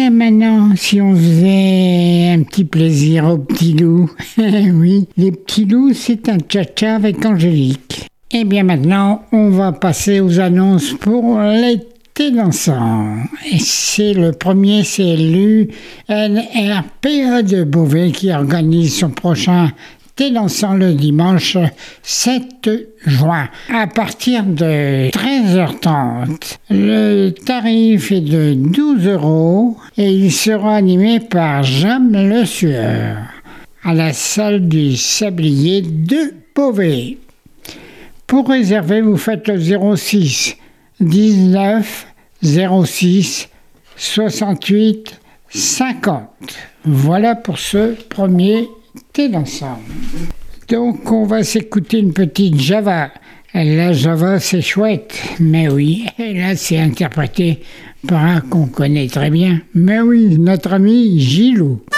Et maintenant, si on faisait un petit plaisir aux petits loups. Oui, les petits loups, c'est un tcha-tcha avec Angélique. Et bien maintenant, on va passer aux annonces pour l'été dansant. Et c'est le premier, c'est l'UNRPE de Beauvais qui organise son prochain thé dansant le dimanche 7 juin à partir de 13h30. Le tarif est de 12 € et il sera animé par Jam Le Sueur à la salle du Sablier de Beauvais. Pour réserver, vous faites le 06 19 06 68 50. Voilà pour ce premier thé dansant. Donc on va s'écouter une petite Java. La Java c'est chouette, mais oui, et là c'est interprété par un qu'on connaît très bien. Mais oui, notre ami Gilou.